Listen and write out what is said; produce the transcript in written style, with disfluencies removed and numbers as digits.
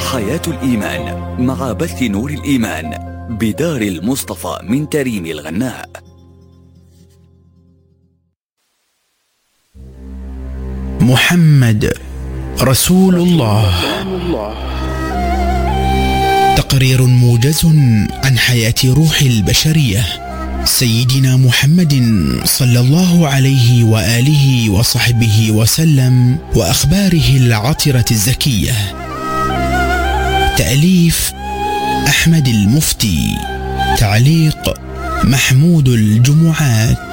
حياة الإيمان مع بث نور الإيمان بدار المصطفى من تريم الغناء. محمد رسول الله. تقرير موجز عن حياة روح البشرية سيدنا محمد صلى الله عليه وآله وصحبه وسلم وأخباره العطرة الزكية. تأليف أحمد المفتي، تعليق محمود الجمعات.